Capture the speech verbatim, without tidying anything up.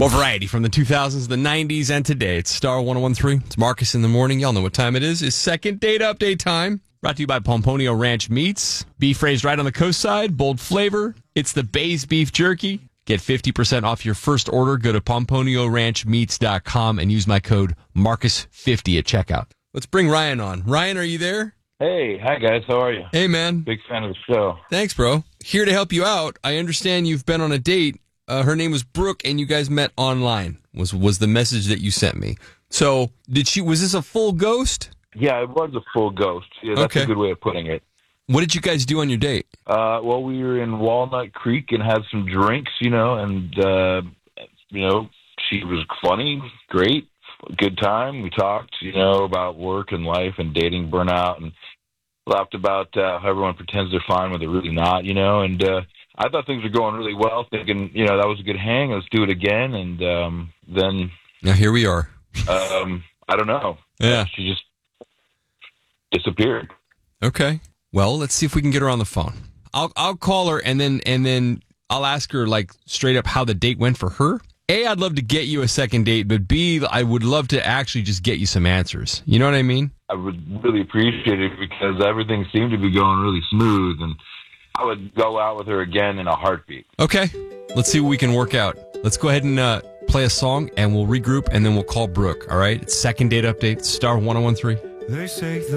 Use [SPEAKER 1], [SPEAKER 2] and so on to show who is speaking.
[SPEAKER 1] Well, variety from the two thousands, the nineties, and today. It's Star one oh one three. It's Marcus in the morning. Y'all know what time it is. It's second date update time. Brought to you by Pomponio Ranch Meats. Beef raised right on the coast side. Bold flavor. It's the Bay's Beef Jerky. Get fifty percent off your first order. Go to pomponio ranch meats dot com and use my code Marcus fifty at checkout. Let's bring Ryan on. Ryan, are you there?
[SPEAKER 2] Hey, hi guys, how are you?
[SPEAKER 1] Hey, man.
[SPEAKER 2] Big fan of the show.
[SPEAKER 1] Thanks, bro. Here to help you out. I understand you've been on a date. Uh, her name was Brooke, and you guys met online. Was was the message that you sent me? So, did she? Was this a full ghost?
[SPEAKER 2] Yeah, it was a full ghost. Yeah, that's
[SPEAKER 1] Okay.
[SPEAKER 2] a good way of putting it.
[SPEAKER 1] What did you guys do on your date?
[SPEAKER 2] Uh, well, we were in Walnut Creek and had some drinks, you know, and, uh, you know, she was funny, great, good time. We talked, you know, about work and life and dating burnout and laughed about uh, how everyone pretends they're fine when they're really not, you know, and uh, I thought things were going really well, thinking, you know, that was a good hang, let's do it again, and um, then...
[SPEAKER 1] Now, here we are.
[SPEAKER 2] um, I don't know.
[SPEAKER 1] Yeah.
[SPEAKER 2] She just disappeared.
[SPEAKER 1] Okay. Well, let's see if we can get her on the phone. I'll I'll call her and then and then I'll ask her like straight up how the date went for her. A, I'd love to get you a second date, but B, I would love to actually just get you some answers. You know what I mean?
[SPEAKER 2] I would really appreciate it because everything seemed to be going really smooth, and I would go out with her again in a heartbeat.
[SPEAKER 1] Okay. Let's see what we can work out. Let's go ahead and uh, play a song, and we'll regroup, and then we'll call Brooke, all right? It's second date update, Star one oh one three.
[SPEAKER 3] They say